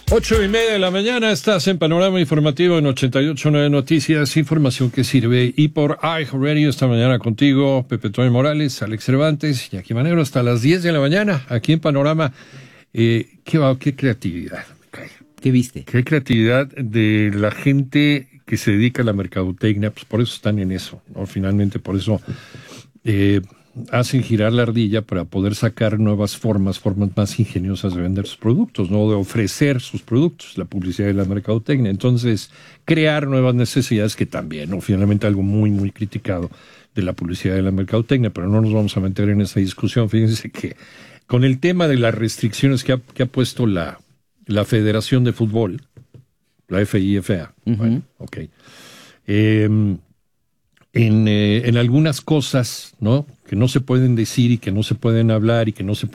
8:30 de la mañana, estás en Panorama Informativo en 88.9 Noticias, información que sirve. Y por iHeartRadio esta mañana contigo, Pepe Toño Morales, Alex Cervantes y aquí Manero hasta las 10 de la mañana, aquí en Panorama. Qué creatividad. ¿Qué viste? Qué creatividad de la gente que se dedica a la mercadotecnia, pues por eso están en eso, ¿no? Finalmente por eso hacen girar la ardilla para poder sacar nuevas formas más ingeniosas de vender sus productos, ¿no? De ofrecer sus productos, la publicidad y la mercadotecnia. Entonces, crear nuevas necesidades que también, ¿no? Finalmente algo muy, muy criticado de la publicidad y la mercadotecnia, pero no nos vamos a meter en esa discusión. Fíjense que con el tema de las restricciones que ha puesto la Federación de Fútbol, la FIFA, bueno, ok. En algunas cosas, ¿no? Que no se pueden decir y que no se pueden hablar y que no se